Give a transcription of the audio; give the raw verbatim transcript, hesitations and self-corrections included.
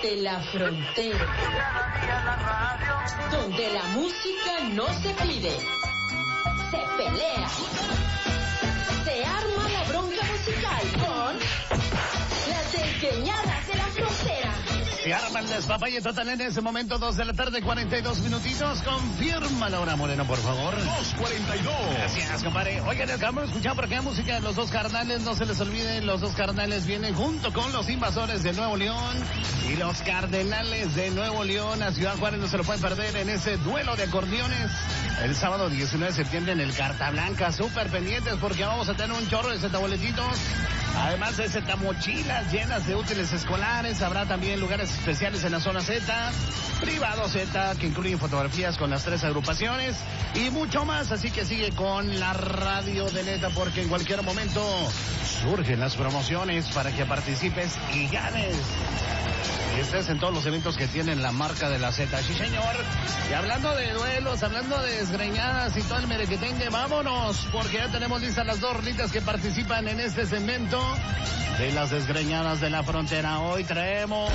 Desde la frontera, donde la música no se pide, se pelea, se arma la bronca musical con las desgreñadas de la frontera. Se arma el despapalle total en ese momento, dos de la tarde, cuarenta y dos minutitos. Confirma la hora, Moreno, por favor. dos cuarenta y dos. Gracias, compadre. Oigan, acabamos de escuchar por acá música de Los Dos Carnales. No se les olviden, Los Dos Carnales vienen junto con los Invasores de Nuevo León y los Cardenales de Nuevo León a Ciudad Juárez. No se lo pueden perder en ese duelo de acordeones el sábado diecinueve de septiembre en el Carta Blanca. Súper pendientes porque vamos a tener un chorro de zetaboletitos. Además de zetamochilas llenas de útiles escolares. Habrá también lugares especiales en la zona Z, privado Z, que incluyen fotografías con las tres agrupaciones y mucho más. Así que sigue con la radio de Neta, porque en cualquier momento surgen las promociones para que participes y ganes. Y estés en todos los eventos que tienen la marca de la Z. Sí, señor. Y hablando de duelos, hablando de desgreñadas y todo el merequetengue, vámonos, porque ya tenemos listas las dos rolitas que participan en este segmento de las desgreñadas de la frontera. Hoy traemos